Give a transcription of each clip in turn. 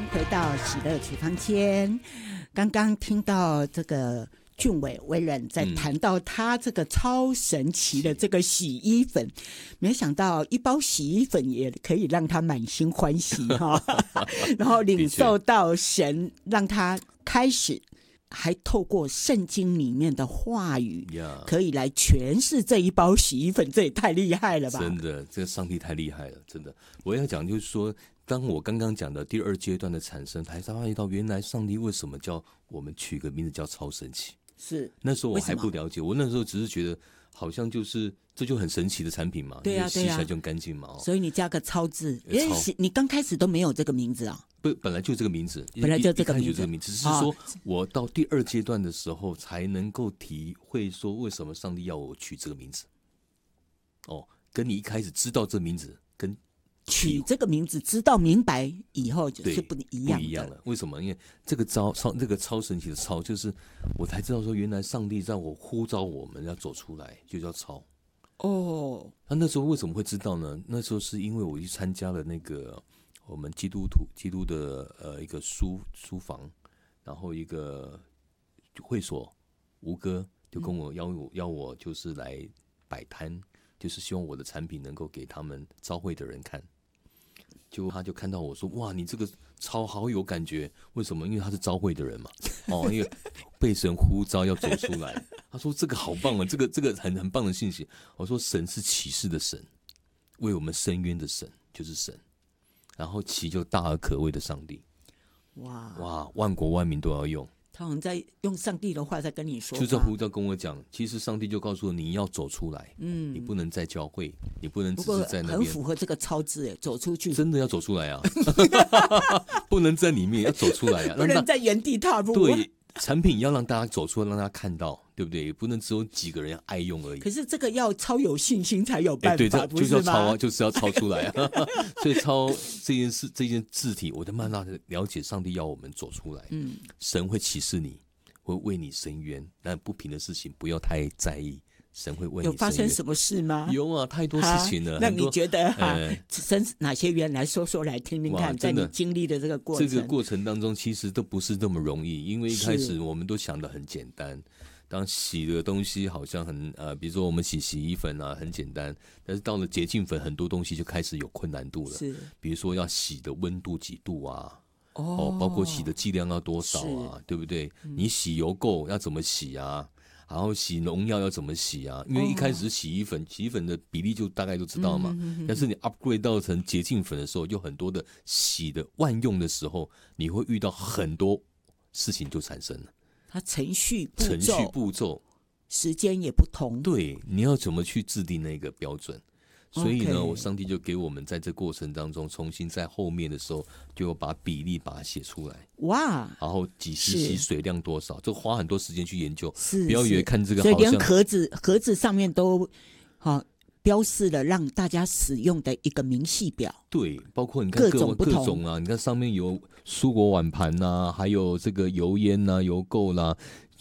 回到喜乐处方签。刚刚听到这个俊伟威廉在谈到他这个超神奇的这个洗衣粉，没想到一包洗衣粉也可以让他满心欢喜哈，然后领受到神让他开始还透过圣经里面的话语可以来诠释这一包洗衣粉，这也太厉害了吧。 真的，这个上帝太厉害了，真的。我要讲就是说，当我刚刚讲的第二阶段的产生，才发现到原来上帝为什么叫我们取个名字叫超神奇。 是那时候我还不了解，我那时候只是觉得好像就是这就很神奇的产品嘛， 对啊， 洗起来就很干净嘛， 所以你加个超字，因为你刚开始都没有这个名字啊。 不，本来就这个名字， 本来就这个名字， 只是说我到第二阶段的时候才能够体会说为什么上帝要我取这个名字。哦，跟你一开始知道这名字跟取这个名字知道明白以后就是不一样的。 为什么？因为这个超神奇的超，就是我才知道说原来上帝让我呼召我们要走出来，就叫超。 哦， 那时候为什么会知道呢？那时候是因为我去参加了那个我们基督的一个书房，然后一个会所，吴哥就跟我邀我就是来摆摊，就是希望我的产品能够给他们召会的人看。他就看到我说，哇，你这个超好有感觉，为什么？因为他是召会的人嘛，因为被神呼召要走出来。他说这个好棒啊，这个很棒的信息。我说神是启示的神，为我们伸冤的神就是神，然后启就大而可畏的上帝。哇，万国万民都要用。 他好像在用上帝的话在跟你说话， 就这呼召跟我讲，其实上帝就告诉我你要走出来，你不能在教会，你不能只是在那边。 很符合这个超字，走出去， 真的要走出来啊，不能在里面，要走出来啊， 不能在原地踏步。 对，产品要让大家走出来，让大家看到，对不对？也不能只有几个人爱用而已。 可是这个要超有信心才有办法， 对，就是要超啊， 吗？ 就是要超出来啊。所以超这件字体，我就慢慢的了解，上帝要我们走出来。神会启示你，会为你伸冤，但不平的事情不要太在意。神会为你伸冤。 有发生什么事吗？ 有啊，太多事情了。 那你觉得生哪些冤？来说说来听听看，在你经历的这个过程当中，其实都不是那么容易，因为一开始我们都想得很简单。当洗的东西好像很比如说我们洗衣粉啊很简单，但是到了洁净粉，很多东西就开始有困难度了。 是， 比如说要洗的温度几度啊，包括洗的剂量要多少啊，对不对？你洗油垢要怎么洗啊？然后洗农药要怎么洗啊？因为一开始洗衣粉的比例就大概都知道嘛。但是你 upgrade 到成洁净粉的时候，有很多的洗的万用的时候，你会遇到很多事情就产生了。它程序步骤时间也不同， 对，你要怎么去制定那个标准？所以呢，我上帝就给我们在这过程当中，重新在后面的时候，就把比例把它写出来。 哇！ 然后几cc水量多少，就花很多时间去研究。 是， 不要以为看这个好像， 所以连盒子上面都标示了让大家使用的一个明细表。 对，包括你看各种啊，你看上面有蔬果碗盘啊，还有这个油烟啊、油垢啦。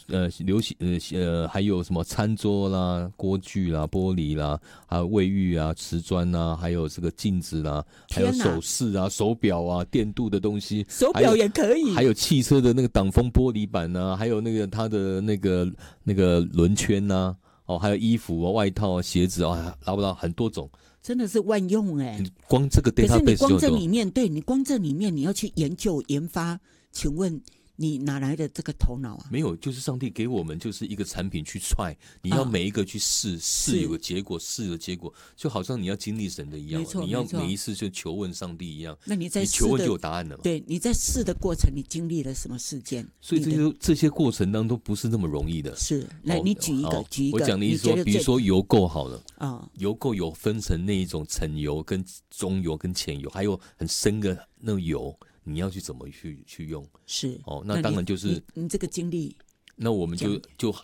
还有什么餐桌啦、锅具啦、玻璃啦，还有卫浴啊、瓷砖啊，还有这个镜子啦，还有首饰啊、手表啊、电镀的东西， 手表也可以， 还有汽车的那个挡风玻璃板啊，还有那个它的那个轮圈啊，还有衣服啊、外套啊、鞋子啊，捞不捞很多种。 真的是万用哎！ 光这个 database 可是你光这里面，对你光这里面你要去研究研发，请问你哪来的这个头脑啊？ 没有，就是上帝给我们就是一个产品去try，你要每一个去试有个结果，试有结果，就好像你要经历神的一样，你要每一次就求问上帝一样。 那你在求问就有答案了嘛？ 对，你在试的过程，你经历了什么事件？ 所以这些过程当中不是那么容易的。 是，来你举一个， 我讲的意思说，比如说油垢好了油垢有分成那一种层油、跟中油、跟浅油，还有很深的那种油。你要去怎么去用？ 是那当然就是你这个经历， 那我们就